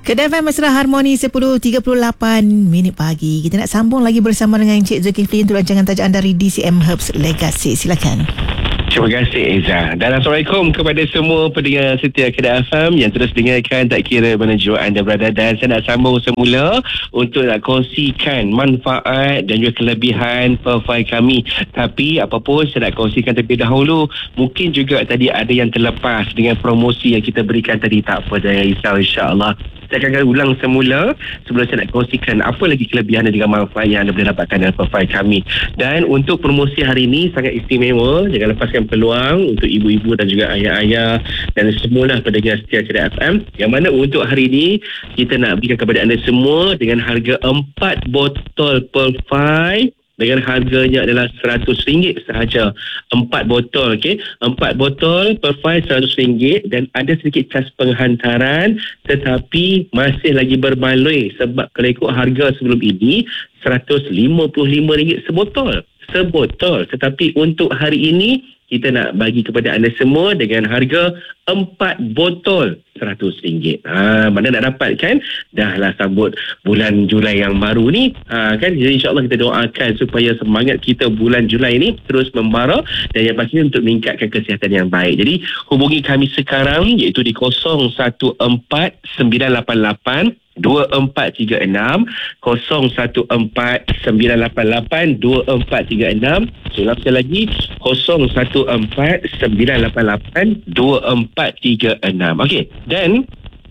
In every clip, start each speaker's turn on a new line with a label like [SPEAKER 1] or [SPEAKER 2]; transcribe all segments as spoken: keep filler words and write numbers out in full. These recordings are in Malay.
[SPEAKER 1] Kedai F M Mesra Harmoni sepuluh tiga puluh lapan minit pagi. Kita nak sambung lagi bersama dengan Encik Zulkifli untuk rancangan tajuk anda dari D C M Herbs Legacy. Silakan.
[SPEAKER 2] Terima kasih Eza. Dan Assalamualaikum kepada semua pendengar setia Kedai F M yang terus dengarkan tak kira mana jua anda berada. Dan saya nak sambung semula untuk nak kongsikan manfaat dan juga kelebihan profil kami. Tapi apapun saya nak kongsikan terlebih dahulu. Mungkin juga tadi ada yang terlepas dengan promosi yang kita berikan tadi. Tak apa, jangan risau, insyaAllah saya akan ulang semula sebelum saya nak kongsikan apa lagi kelebihan dan juga manfaat yang anda boleh dapatkan dalam profil kami. Dan untuk promosi hari ini sangat istimewa. Jangan lepaskan peluang untuk ibu-ibu dan juga ayah-ayah dan semualah pendengar setia Kedai F M, yang mana untuk hari ini kita nak berikan kepada anda semua dengan harga empat botol Perfai dengan harganya adalah seratus ringgit sahaja. Empat botol, okey. Empat botol Perfai seratus ringgit dan ada sedikit cas penghantaran, tetapi masih lagi berbaloi sebab kalau ikut harga sebelum ini seratus lima puluh lima ringgit sebotol. Sebotol. Tetapi untuk hari ini kita nak bagi kepada anda semua dengan harga empat botol seratus ringgit. Ha, mana nak dapat kan? Dah lah sambut bulan Julai yang baru ni. Ha, kan? Jadi insyaAllah kita doakan supaya semangat kita bulan Julai ni terus membara dan yang pastinya untuk meningkatkan kesihatan yang baik. Jadi hubungi kami sekarang iaitu di kosong satu empat sembilan lapan lapan dua empat tiga enam, kosong satu empat sembilan lapan lapan dua empat tiga enam. Ulang sekali lagi, kosong satu empat sembilan lapan lapan dua empat tiga enam. Okey, dan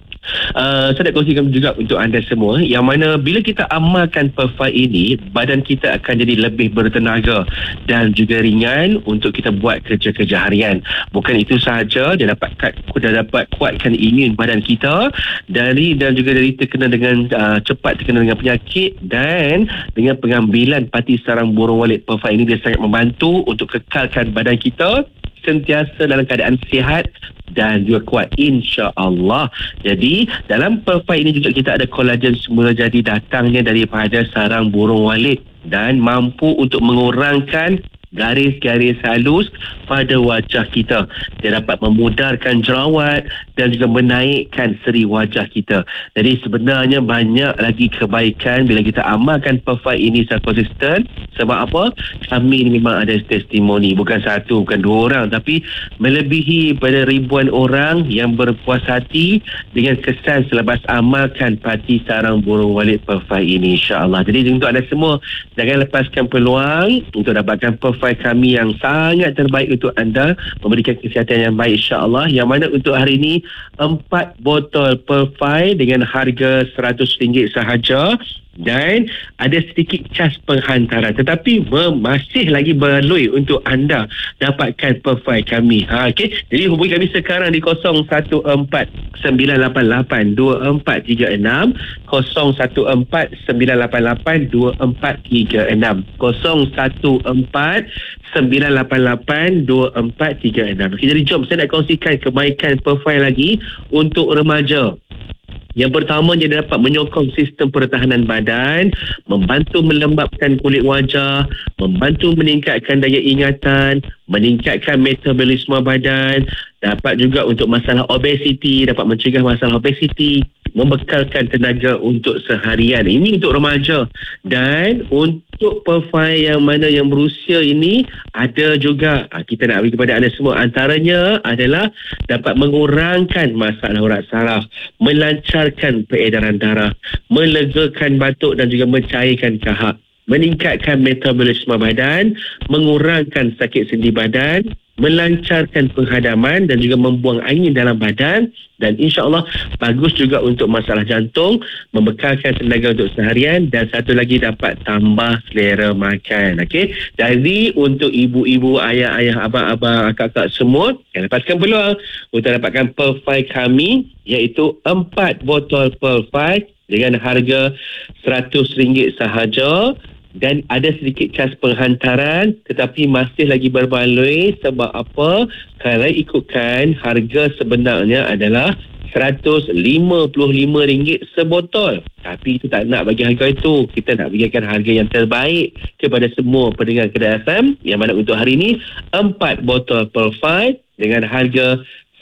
[SPEAKER 2] Uh, saya nak kongsikan juga untuk anda semua yang mana bila kita amalkan Perfai ini, badan kita akan jadi lebih bertenaga dan juga ringan untuk kita buat kerja-kerja harian. Bukan itu sahaja, dia dapat dia dapat kuatkan imun badan kita dari dan juga dari terkena dengan uh, cepat terkena dengan penyakit, dan dengan pengambilan parti sarang burung walet Perfai ini dia sangat membantu untuk kekalkan badan kita sentiasa dalam keadaan sihat dan juga kuat, insya-Allah. Jadi dalam Perfai ini juga kita ada kolagen semula jadi datangnya daripada sarang burung walet dan mampu untuk mengurangkan garis-garis halus pada wajah kita. Dia dapat memudarkan jerawat dan juga menaikkan seri wajah kita. Jadi sebenarnya banyak lagi kebaikan bila kita amalkan Perfai ini secara konsisten. Sebab apa? Kami ini memang ada testimoni, bukan satu, bukan dua orang, tapi melebihi pada ribuan orang yang berpuas hati dengan kesan selepas amalkan parti sarang burung walet Perfai ini, insya-Allah. Jadi untuk anda semua, jangan lepaskan peluang untuk dapatkan Perfai kami yang sangat terbaik untuk anda, memberikan kesihatan yang baik, insya-Allah. Yang mana untuk hari ini empat botol Perfai dengan harga seratus ringgit sahaja dan ada sedikit cas penghantaran, tetapi masih lagi berbaloi untuk anda dapatkan Perfai kami. Ha, okay? Jadi hubungi kami sekarang di kosong satu empat sembilan lapan lapan dua empat tiga enam, kosong satu empat sembilan lapan lapan dua empat tiga enam, kosong satu empat sembilan lapan lapan dua empat tiga enam. Okay, jadi jom saya nak kongsikan kebaikan Perfai lagi untuk remaja. Yang pertama, dia dapat menyokong sistem pertahanan badan, membantu melembabkan kulit wajah, membantu meningkatkan daya ingatan, meningkatkan metabolisme badan, dapat juga untuk masalah obesiti, dapat mencegah masalah obesiti, membekalkan tenaga untuk seharian. Ini untuk remaja. Dan untuk Perfai yang mana yang berusia ini, ada juga kita nak bagi kepada anda semua, antaranya adalah dapat mengurangkan masalah urat saraf, melancarkan peredaran darah, melegakan batuk dan juga mencairkan kahak, meningkatkan metabolisme badan, mengurangkan sakit sendi badan, melancarkan penghadaman dan juga membuang angin dalam badan, dan insya-Allah bagus juga untuk masalah jantung, membekalkan tenaga untuk seharian, dan satu lagi dapat tambah selera makan. Okey. Jadi untuk ibu-ibu, ayah-ayah, abang-abang, akak-akak semua, yang lepaskan peluang untuk dapatkan Perfai kami iaitu empat botol Perfai dengan harga seratus ringgit sahaja. Dan ada sedikit cas penghantaran, tetapi masih lagi berbaloi. Sebab apa? Kalau ikutkan harga sebenarnya adalah seratus lima puluh lima ringgit sebotol. Tapi itu tak nak bagi harga itu. Kita nak berikan harga yang terbaik kepada semua pendengar Kedai F M, yang mana untuk hari ini empat botol Perfai dengan harga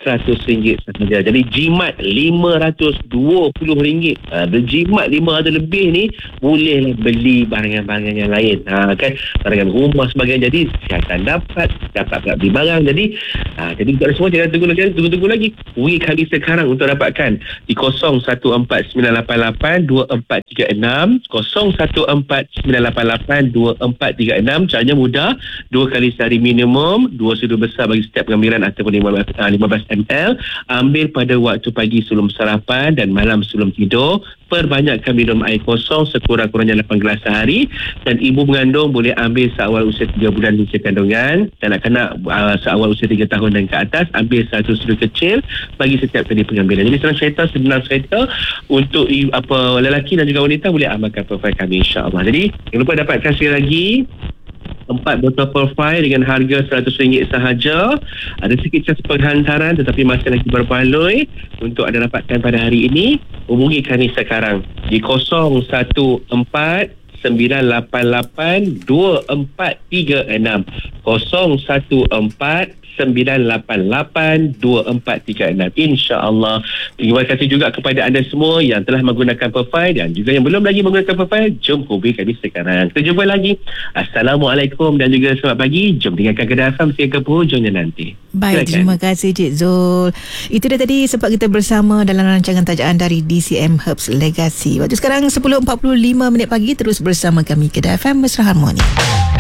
[SPEAKER 2] seratus ringgit sahaja. Jadi jimat lima ratus dua puluh ringgit. Ha, berjimat lima ratus lebih ni boleh beli barangan-barangan yang lain. Ha, kan barangan rumah sebagainya. Jadi kesihatan dapat, dapat tak beli barang. Jadi ha, jadi untuk semua jangan tunggu lagi, tunggu-tunggu lagi. Hubungi kami sekarang untuk dapatkan di kosong satu empat sembilan lapan lapan dua empat tiga enam, kosong satu empat sembilan lapan lapan dua empat tiga enam. Caranya mudah, dua kali sehari minimum, dua sudu besar bagi setiap pengambilan ataupun lima belas, lima belas mililiter. Ambil pada waktu pagi sebelum sarapan dan malam sebelum tidur. Perbanyakkan minum air kosong sekurang-kurangnya lapan gelas sehari, dan ibu mengandung boleh ambil seawal usia tiga bulan usia kandungan. Kanak-kanak uh, seawal usia tiga tahun dan ke atas ambil satu sudu kecil bagi setiap kali pengambilan. Jadi senang cerita, senang cerita untuk apa lelaki dan juga wanita boleh amalkan profil kami, insya-Allah. Jadi jangan lupa dapatkan sekali lagi empat botol profil dengan harga seratus ringgit sahaja. Ada sikit cas penghantaran tetapi masih lagi berbaloi. Untuk anda dapatkan pada hari ini, hubungi kami sekarang di kosong satu empat sembilan lapan lapan dua empat tiga enam, kosong satu empat sembilan lapan lapan dua empat tiga enam. InsyaAllah. Terima kasih juga kepada anda semua yang telah menggunakan profil dan juga yang belum lagi menggunakan profil. Jom hubungi kami sekarang. Kita jumpa lagi. Assalamualaikum dan juga selamat pagi. Jom dengarkan Kedah F M sehingga penghujungnya nanti.
[SPEAKER 1] Baik,
[SPEAKER 2] Silakan.
[SPEAKER 1] terima kasih Cik Zul. Itu dia tadi sempat kita bersama dalam rancangan tajaan dari D C M Herbs Legacy. Waktu sekarang sepuluh empat puluh lima minit pagi. Terus bersama kami Kedah F M Mesra Harmoni.